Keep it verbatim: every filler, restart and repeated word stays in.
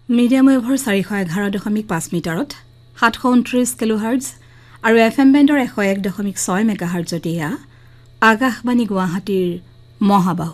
medium ৱেভৰ চাৰিশ এঘাৰ দশমিক পাঁচ মিটাৰত সাতশ ঊনত্ৰিশ কিলোহাৰ্টজ আৰু এফ এম বেণ্ডৰ এশ এক দশমিক ছয় মেগাহাৰ্টজত এয়া আকাশবাণী গুৱাহাটীৰ মহাবাহু